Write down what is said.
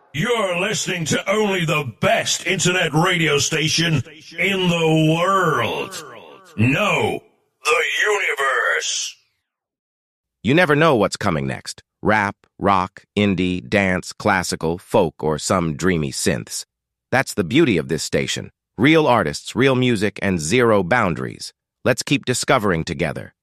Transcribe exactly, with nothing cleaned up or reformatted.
You're listening to only the best internet radio station in the world. No, the universe. You never know what's coming next. Rap, rock, indie, dance, classical, folk, or some dreamy synths. That's the beauty of this station. Real artists, real music, and zero boundaries. Let's keep discovering together.